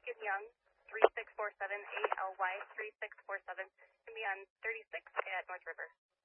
Lincoln Young, 3647 ALY 3647, can be on 36 at North River.